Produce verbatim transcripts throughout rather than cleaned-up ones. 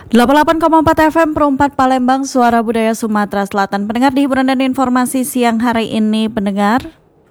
delapan puluh delapan koma empat F M Perempat Palembang, Suara Budaya Sumatera Selatan. Pendengar di hiburan dan informasi siang hari ini, pendengar.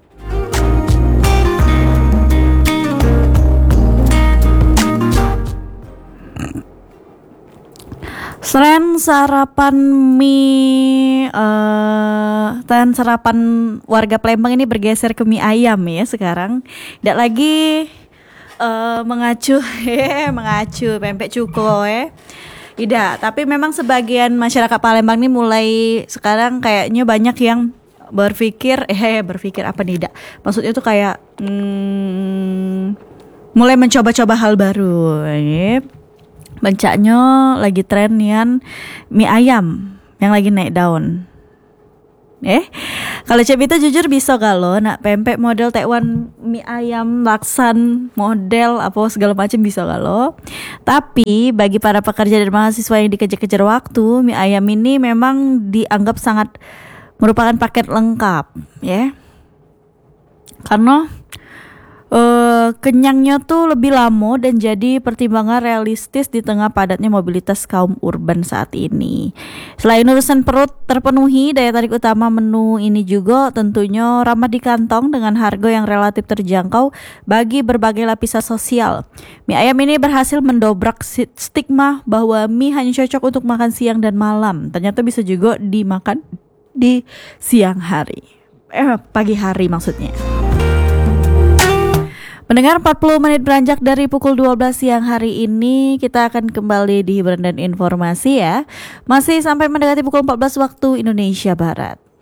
Selain sarapan mie, uh, dan sarapan warga Palembang ini bergeser ke mie ayam ya sekarang. Tidak lagi uh, mengacu, mengacu pempek cuko ya. Tidak, tapi memang sebagian masyarakat Palembang ini mulai sekarang kayaknya banyak yang berpikir, eh berpikir apa nih, tidak. Maksudnya tuh kayak hmm, mulai mencoba-coba hal baru ya. Bencaknya lagi tren yang mie ayam yang lagi naik daun. Eh, kalau cep itu jujur bisa kalau nak pempek model Taiwan, mie ayam laksan model apa segala macam bisa kalau. Tapi bagi para pekerja dan mahasiswa yang dikejar-kejar waktu, mie ayam ini memang dianggap sangat merupakan paket lengkap, ya. Karena Uh, kenyangnya tuh lebih lama dan jadi pertimbangan realistis di tengah padatnya mobilitas kaum urban saat ini. Selain urusan perut terpenuhi, daya tarik utama menu ini juga tentunya ramah di kantong dengan harga yang relatif terjangkau bagi berbagai lapisan sosial. Mie ayam ini berhasil mendobrak stigma bahwa mie hanya cocok untuk makan siang dan malam. Ternyata bisa juga dimakan di siang hari, eh pagi hari maksudnya. Pendengar, empat puluh menit beranjak dari pukul dua belas siang hari ini, kita akan kembali di hiburan dan informasi ya. Masih sampai mendekati pukul empat belas waktu Indonesia Barat.